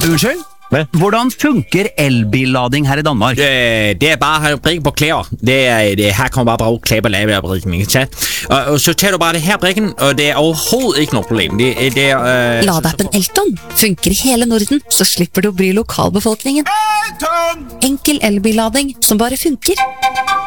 Unnskyld? Hvad? Hvordan funker elbillading her i Danmark? Det er bare at prikke på klæder. Her kommer bare klæder på lavebrikken, ikke sant? Og så tager du bare det her brikken, og det er overhovedet ikke noe problem. Ladeappen Elton funker i hele Norden, så slipper du å bry lokalbefolkningen. Enkel elbillading som bare funker.